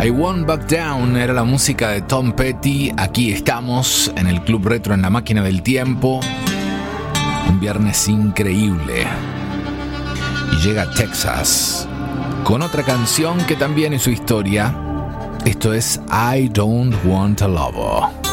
I Won't Back Down era la música de Tom Petty. Aquí estamos en el Club Retro en la máquina del tiempo. Un viernes increíble. Y llega Texas con otra canción que también es su historia. Esto es I Don't Want a Lover.